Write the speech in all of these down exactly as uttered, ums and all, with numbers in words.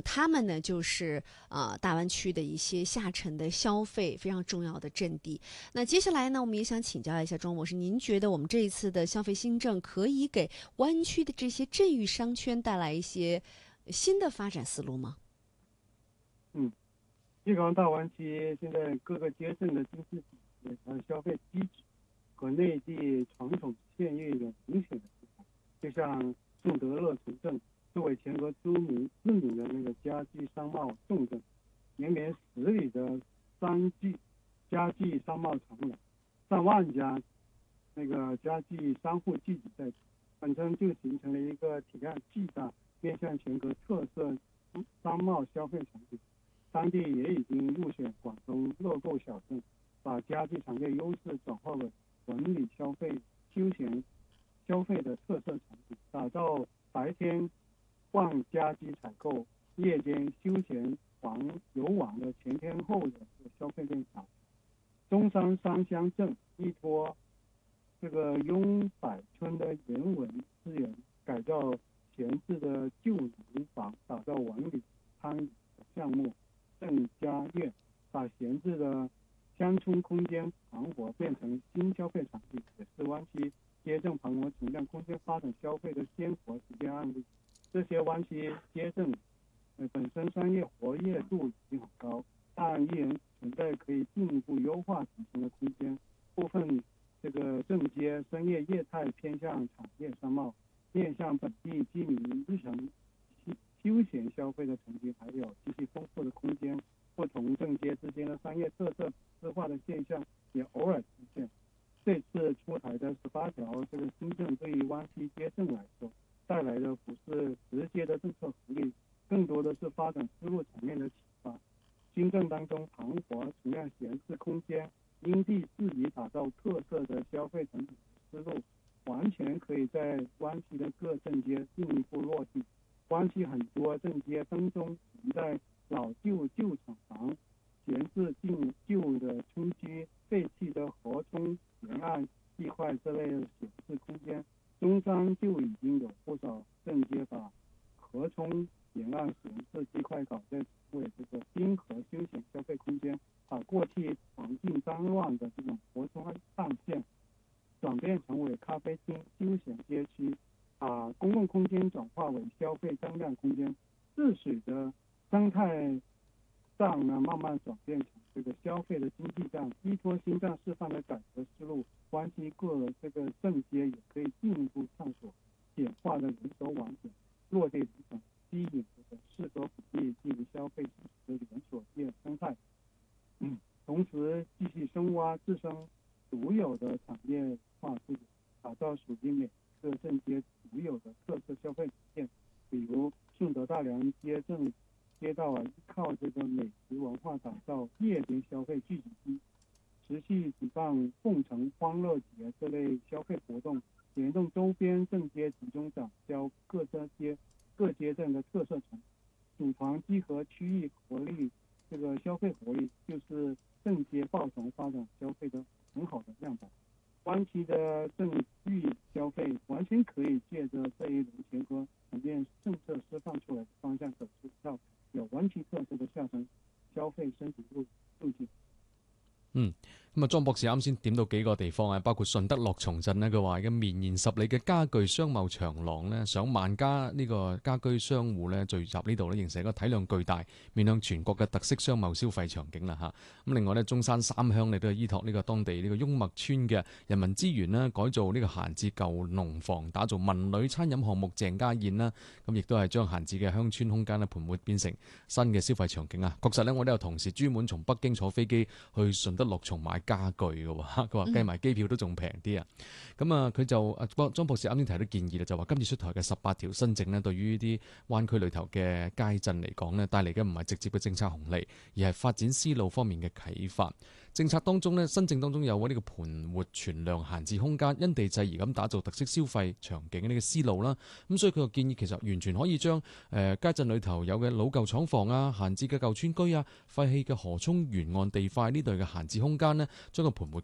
他们呢就是呃大湾区的一些下沉的消费非常重要的阵地。那接下来呢，我们也想请教一下庄博士，您觉得我们这一次的消费新政可以给湾区的这些镇域商圈带来一些新的发展思路吗？ 嗯，粤港大湾区现在各个街镇的经济体系和消费机制和内地传统县域有明显的不同。就像顺德乐城镇作为全国知名知名的那个家居商贸重镇，绵绵十里的三 G 家具商贸长廊，上万家那个家具商户聚集在此，本身就形成了一个体量巨大、面向全国特色商贸消费场景。当地也已经入选广东乐购小镇，把家具产业优势转化为文旅消费、休闲消费的特色场景，打造白天逛家居采购、夜间休闲玩游玩的全天候的消费链条。中山三乡镇依托这个雍柏村的人文资源，改造闲置的旧农房，打造文旅餐饮的项目。郑家苑把闲置的乡村空间盘活变成新消费场景，也是湾区街镇盘活存量空间发展消费的鲜活实践案例。这些湾区街镇、呃、本身商业活跃度已经很高，但依然存在可以进一步优化提升的空间。部分这个镇街深夜业态偏向产业商贸，面向本地居民日常休闲消费的层级还有极其丰富的空间。不同镇街之间的商业特色私化的现象也偶尔出现。这次出台的十八条这个新政，对于湾区街镇来说带来的不是直接的政策福利，更多的是发展思路层面的启发。新政当中盘活存量闲置空间，因地制宜打造特色的消费场景思路，完全可以在湾区的各镇街进一步落地。湾区很多镇街当中存在老旧旧厂房、闲置进旧的村居、废弃的河涌沿岸地块这类的闲置空间。中山就已经有不少镇街把河涌沿岸闲置地块搞在成为这个滨河休闲消费空间，把过去环境脏乱的这种河涌岸线转变成为咖啡厅、休闲街区，把公共空间转化为消费张量空间，自使得生态站呢慢慢转变成这个消费的经济站。依托新站示范的改革思路，湾区各这个镇街也可以进一步探索简化的人手网点，落地生产，吸引这个适合本地进行消费的连锁业生态。嗯，同时继续深挖自身独有的产业化资源，打造属于每个镇街独有的特色消费体验。比如顺德大良街镇街道啊，依靠这个美食文化打造夜间消费聚集地，持续举办凤城欢乐节这类消费活动，联动周边镇街集中展销各镇街各街镇的特色产品，组团集合区域活力，这个消费活力就是镇街抱团发展消费的很好的样板。湾区的镇域消费完全可以借着这一轮全国层面政策释放出来的方向，走出一条有湾区特色的下沉消費升級路路徑。 嗯，咁啊，莊博士啱先點到幾個地方啊，包括順德樂松鎮呢，佢話嘅綿延十里嘅家具商貿長廊呢，上萬家呢個家居商戶呢聚集呢度呢，形成一個體量巨大、面向全國嘅特色商貿消費場景啦嚇。咁另外呢，中山三鄉亦都係依託呢個當地呢個雍麥村嘅人民資源啦，改造呢個閒置舊農房，打造文旅餐飲項目鄭家宴啦。咁亦都係將閒置嘅鄉村空間呢盤活變成新嘅消費場景啊。確實呢，我都有同事專門從北京坐飛機去順德樂松買家具嘅喎，佢話計埋機票都仲平啲啊。咁啊，佢就啊莊博士啱先提到建議啦，就話今次出台嘅十八條新政呢，對於啲灣區裏頭嘅街鎮嚟講呢，帶嚟嘅唔係直接嘅政策紅利，而係發展思路方面嘅啟發。政策當中呢，新政當中有呢個盤活存量閒置空間，因地制宜咁打造特色消費場景呢個思路啦。咁所以佢個建議其實完全可以將誒、呃、街鎮裏頭有嘅老舊廠房啊、閒置嘅舊村居啊、廢棄嘅河涌沿岸地塊呢類嘅閒置空間呢，將佢盤活佢。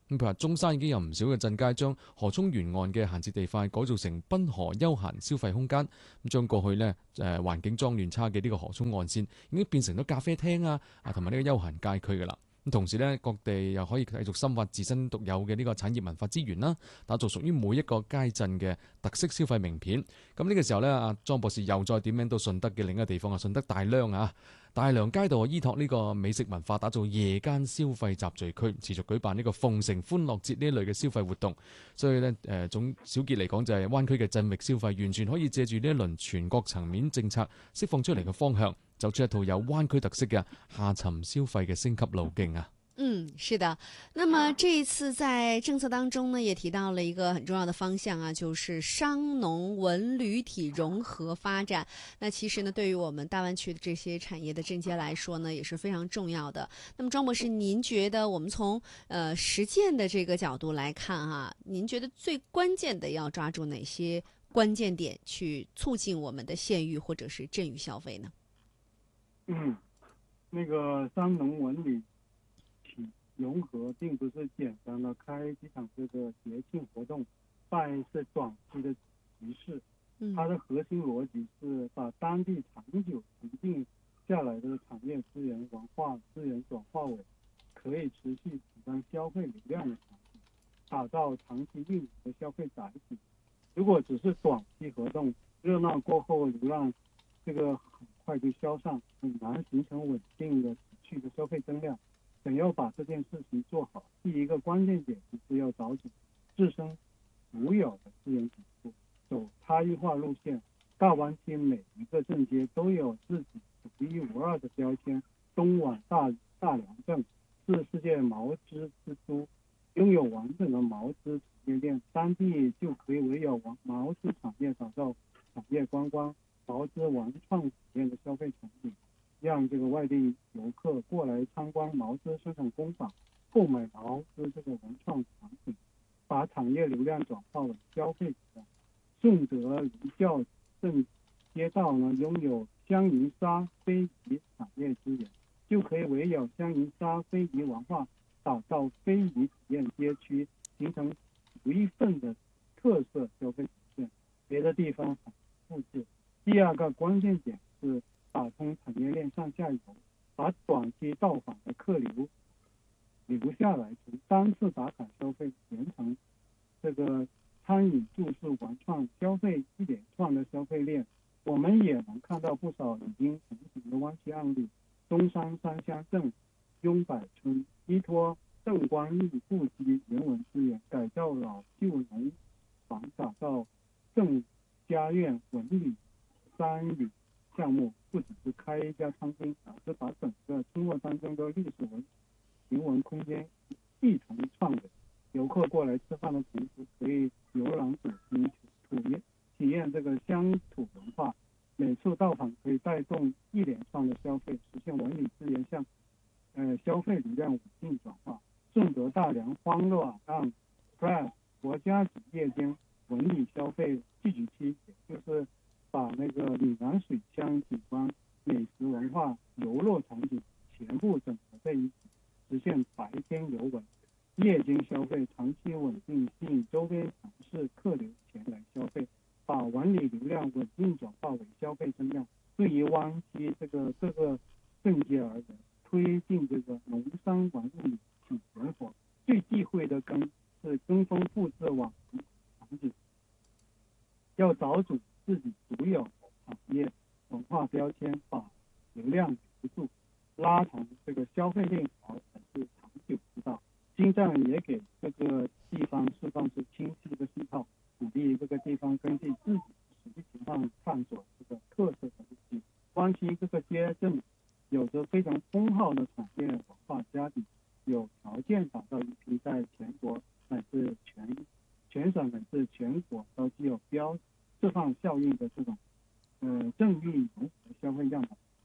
咁譬如話中山已經有唔少嘅鎮街將河涌沿岸嘅閒置地塊改造成濱河休閒消費空間，咁將過去呢誒環境髒亂差嘅呢個河涌岸線已經變成咗咖啡廳啊，啊同埋呢個休閒街區㗎啦。咁同時咧，各地又可以繼續深化自身獨有嘅呢個產業文化資源啦，打造屬於每一個街鎮嘅特色消費名片。咁呢個時候咧，阿莊博士又再點名到順德嘅另一個地方啊，順德大良啊，大良街道依託呢個美食文化，打造夜間消費集聚區，持續舉辦呢個鳳城歡樂節呢一類嘅消費活動。所以咧，誒總小結嚟講就係灣區嘅鎮域消費，完全可以借住呢一輪全國層面政策釋放出嚟嘅方向，走出一套有灣區特色嘅下沉消費嘅升級路徑啊！ 嗯，是的。那麼這一次在政策當中呢，也提到了一個很重要的方向啊，就是商農文旅體融合發展。那其實呢，對於我們大灣區的這些產業的振興來說呢，也是非常重要的。那麼莊博士，您覺得我們從呃實踐的這個角度來看哈、啊，您覺得最關鍵的要抓住哪些關鍵點去促進我們的縣域或者是鎮域消費呢？ 嗯，那個商農文旅融合並不是簡單的開幾場這個節慶活動，辦一次短期的集市。它的核心邏輯是把當地長久沉澱下來的產業資源、文化資源轉化為可以持續提升消費流量的產品，打造長期運營的消費載體。如果只是短期活動，熱鬧過後流量這個很快就消散，很難形成穩定的持續的消費增量。想要把這件事情做好，第一個關鍵點就是要找準自身獨有的資源指數，走差異化路線。大灣區每一個鎮街都有自己獨一無二的標籤，東莞大大良鎮是世界毛織之都，擁有完整的毛織產業鏈，當地就可以圍繞毛織產業打造產業觀光、毛織文創體驗的消費場景，讓這個外地遊客過來參觀毛織生產工坊，購買毛織這個文創產品，把產業流量轉化為消費質量。順德離教鎮街道呢，擁有香銀紗非遺產業資源，就可以圍繞香銀紗非遺文化，打造非遺體驗街區，形成獨一份的特色消費體驗，別的地方很複製。第二個關鍵點是打通產業鏈上下游，把短期到訪的客流留下來，從單次打卡消費延成這個餐飲、住宿、文創消費一連串的消費鏈。我們也能看到不少已經成型的灣區案例，中山三鄉鎮雍柏村依託鄭光義故居人文資源，改造老舊農房，打造鄭家苑文旅山旅項目，不只是開一家餐廳，而是把整個村落當中的歷史文人文空間一同創美。遊客過來吃飯的同時，可以遊覽古蹟，體驗體驗這個鄉土文化。每次到訪可以帶動一連串的消費，實現文旅資源向呃消費流量穩定轉化。順德大良歡樂岸 Press 國家級夜間文旅消費聚集區，也就是把那個嶺南水鄉景觀、美食文化、遊樂場景全部整合在一起，實現白天遊玩、夜間消費長期穩定，吸引周邊城市客流前來消費，把文旅流量穩定轉化為消費增量。對於灣區這個各個鎮街而言，推進這個農商文旅體融合，最忌諱的跟是跟風複製網紅場景，要找準自己獨有的產業文化標籤，把流量留住，拉長這個消費鏈條才是長久之道。新政也給這個地方釋放出清晰的信號，鼓勵這個地方根據自己實際情況探索這個特色的路徑。灣區各個街鎮有着非常豐厚的產業文化家底，有條件打造一批在全國乃至全全省乃至全國都具有標釋放效應的這種呃鎮域融合消費樣板。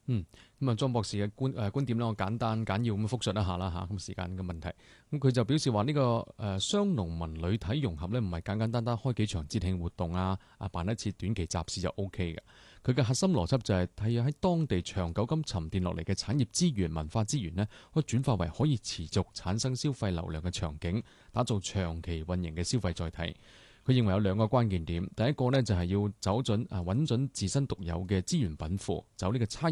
嗯，咁啊，莊博士嘅觀誒、呃、觀點咧，我簡單簡要咁複述一下啦嚇。咁、啊、時間嘅問題，咁佢就表示話呢、這個誒、呃、雙農民女體融合咧，唔係簡簡單單開幾場節慶活動啊，啊辦一次短期集市就 O K 嘅。佢嘅核心邏輯就係睇喺當地長久咁沉澱落嚟嘅產業資源、文化資源呢，可以轉化為可以持續產生消費流量嘅場景，打造長期運營嘅消費載體。佢認為有兩個關鍵點，第一個呢，就係要走準啊，揾準自身獨有嘅資源稟賦，走呢個差